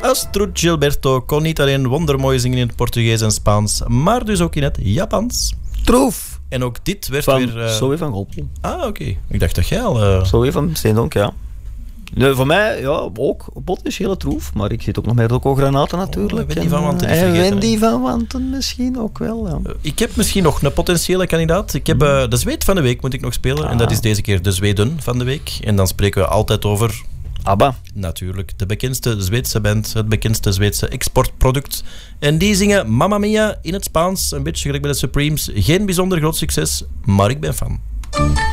Astrud Gilberto kon niet alleen wondermooi zingen in het Portugees en Spaans, maar dus ook in het Japans. Troef. En ook dit werd Van weer... Zoe van Golpel. Ah, oké. Ik dacht dat jij al... Zoe van Steendonk, ja. Nee, voor mij, ja, ook potentiële troef. Maar ik zit ook nog met Rocco Granaten natuurlijk. Wendy van Wanten niet en vergeten, Wendy van Wanten misschien ook wel, ja. Ik heb misschien nog een potentiële kandidaat. Ik heb de Zweed van de week moet ik nog spelen. En dat is deze keer de Zweden van de week. En dan spreken we altijd over... ABBA. Natuurlijk, de bekendste Zweedse band, het bekendste Zweedse exportproduct. En die zingen Mamma Mia in het Spaans, een beetje gelijk bij de Supremes. Geen bijzonder groot succes, maar ik ben fan.